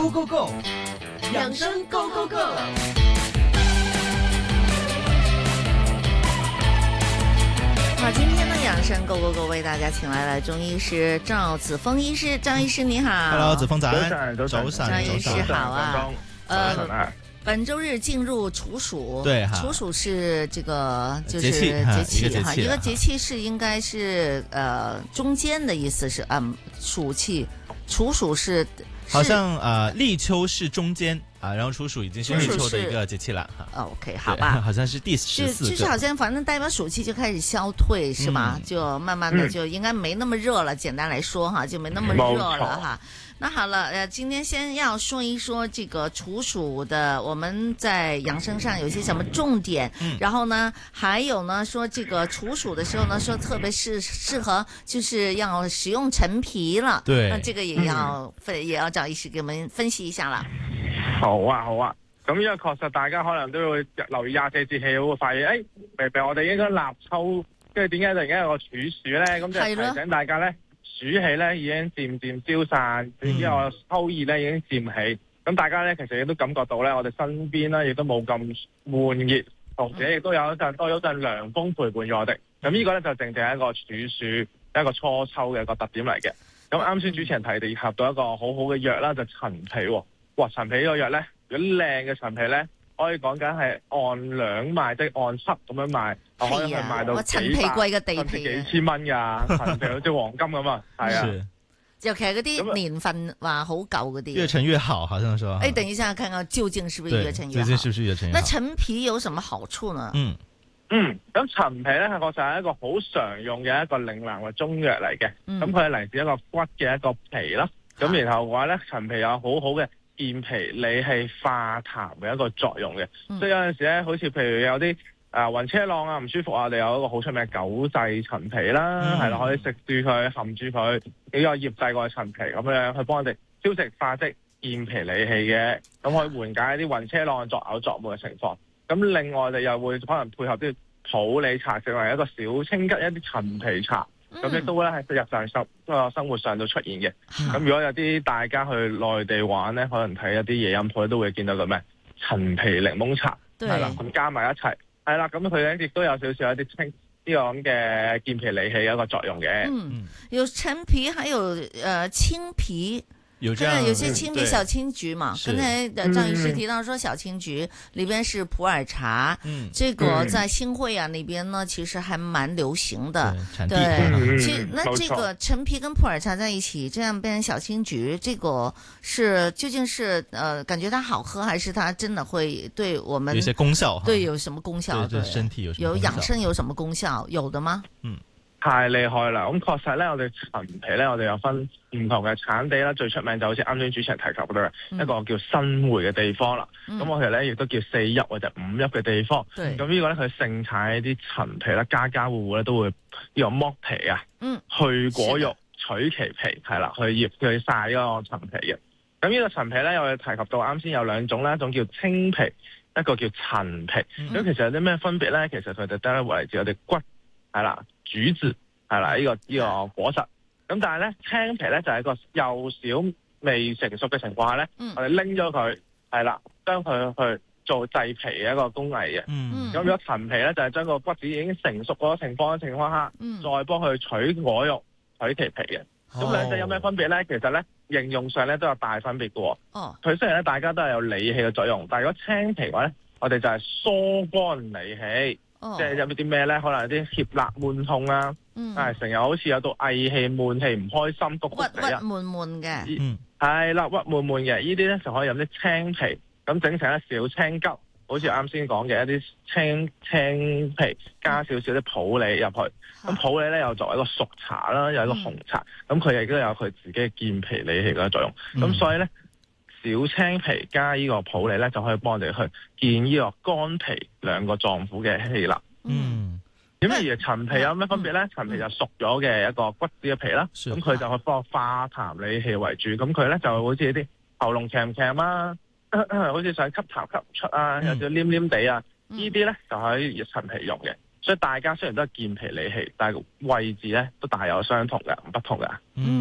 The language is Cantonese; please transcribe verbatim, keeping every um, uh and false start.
Go Go Go， 養生 Go Go Go。 好，今天的養生 Go Go Go 為大家請來了中醫師趙子峰醫師，趙醫師你好。 Hello， 子峰早安。 早晨，早晨， 趙醫師好啊。 呃， 本周日進入處暑， 對哈， 處暑是這個就是節氣節氣哈， 哈， 一個節氣是應該是呃中間的意思是嗯暑氣，處暑是好像呃立秋是中間啊，然後處暑已經是立秋的一個節氣了哈。 OK， 好吧， 好像是第十四個， 就是好像反正代表暑氣就開始消退是吧？嗯、就慢慢的就應該沒那麼熱了。嗯、簡單來說哈，就沒那麼熱了哈。那好了，呃，今天先要說一說這個處暑的，我們在養生上有些什麼重點，嗯、然後呢，還有呢，說這個處暑的時候呢，說特別是適合就是要使用陳皮了， 對， 那這個也要分、嗯、也要找醫師給我們分析一下啦。 好啊，好啊，咁因為確實大家可能都會留意廿四節氣，會發現誒，明明我哋應該立秋，跟住點解突然間有個處暑咧？咁就提醒大家咧。暑氣咧已經漸漸消散，然之後秋意咧已經漸起，咁大家咧其實亦都感覺到咧，我哋身邊咧亦都冇咁悶熱，同時亦都有一陣多咗陣涼風陪伴住我哋。咁呢個咧就正正係一個處暑一個初秋嘅一個特點嚟嘅。咁啱先主持人提提及到一個好好嘅藥啦，就陳皮喎。哇，陳皮呢個藥咧，如果靚嘅陳皮咧，可以講緊係按兩賣，即係按七咁樣賣，可以去賣到陳皮貴嘅地皮， 幾千蚊噶，陳皮好似黃金咁啊，係啊。 尤其係嗰啲年份話好舊嗰啲， 越陳越好，好像說。 誒，等一下，看看究竟是不是越陳越好？ 究竟是不是越陳越好？ 那陳皮有什麼好處呢？ 嗯嗯，咁陳皮咧，確實係一個好常用嘅一個嶺南嘅中藥嚟嘅。咁佢係嚟自一個骨嘅一個皮啦。咁、嗯、然後嘅話咧，陳皮有好好嘅健脾理氣化痰嘅一個作用嘅。嗯、所以有陣時咧，好似譬如有啲啊暈車浪啊唔舒服啊，我哋有一個好出名嘅九製陳皮啦，係啦、嗯，可以食住佢含住佢，幾個醃製過嘅陳皮咁樣去幫我哋消食化積、健脾理氣嘅，咁可以緩解一啲暈車浪、作嘔作悶嘅情況。咁另外我哋又會可能配合啲普洱茶，成為一個小清吉一啲陳皮茶，咁亦、嗯、都咧喺日常生個生活上都出現嘅。咁、嗯、如果有啲大家去內地玩咧，可能睇一啲夜飲鋪都會見到個咩陳皮檸檬茶，係啦對，咁加埋一齊，係啦，咁佢咧亦都有少少一啲清呢個咁嘅健脾理氣嘅一個作用嘅。 嗯，有陳皮，還有誒、呃、青皮。 有這樣， 有些青皮小青桔嘛，剛才張醫師提到說小青桔裏邊是普洱茶，嗯，這個在新會啊那邊呢，其實還蠻流行的，對，其實那這個陳皮跟普洱茶在一起，這樣變成小青桔，這個是究竟是呃感覺它好喝，還是它真的會對我們有些功效？ 對，有什麼功效？ 對身體有有養生有什麼功效？有的嗎？ 嗯。 太厲害啦！咁確實咧，我哋陳皮咧，我哋有分唔同嘅產地啦。最出名就好似啱先主持人提及嘅、嗯、一個叫新會嘅地方啦。咁、嗯、我哋咧亦都叫四邑或者五邑嘅地方。咁對呢個咧佢盛產一啲陳皮啦，家家戶戶咧都會呢個剝皮啊，嗯、去果肉、的取其皮，係啦，去醃去曬嗰個陳皮嘅。咁呢個陳皮咧，我哋提及到啱先有兩種啦，一種叫青皮，一個叫陳皮。咁、嗯、其實有啲咩分別咧？其實佢哋都係嚟自我哋骨。係啦，主字係啦，呢、這個呢、這個果實。咁但係咧，青皮咧就係、是、一個幼小未成熟嘅情況下咧，嗯、我哋拎咗佢，係啦，將佢去做製皮嘅一個工藝嘅。咁、嗯、如果陳皮咧就係、是、將個骨子已經成熟嗰個情況嘅情況下，嗯、再幫佢取果肉、取其皮嘅。咁、哦、兩者有咩分別咧？其實咧，應用上咧都有大分別嘅。哦，佢雖然咧大家都係有理氣嘅作用，但係如果青皮嘅話咧，我哋就係疏肝理氣。Oh. 即係有啲咩咧？可能有啲脅肋悶痛啊，係成日好似有到翳氣、悶氣、唔開心、谷谷地啊， 鬱悶悶嘅， 嗯，係啦，鬱悶悶嘅，呢啲咧就可以飲啲青皮，咁整成一小青桔，好似啱先講嘅一啲青青皮，加少少啲普洱入去，咁普洱咧又作為一個熟茶啦，又一個紅茶，咁佢亦都有佢自己嘅健脾理氣嘅作用，咁、嗯、所以咧。小青皮加呢個普洱咧，就可以幫我哋去健呢個肝脾兩個臟腑嘅氣啦。嗯，咁而陳皮有咩分別咧？陳、嗯、皮就熟咗嘅一個骨子嘅皮啦，咁佢、嗯、就去幫化痰理氣為主。咁佢咧就好似啲喉嚨鉗鉗啊，好似想吸痰吸唔出啊，有少黏黏地啊，嗯、呢啲咧就可以陳皮用嘅。所以大家雖然都係健脾理氣，但係位置咧都大有相同嘅，唔不同嘅。嗯。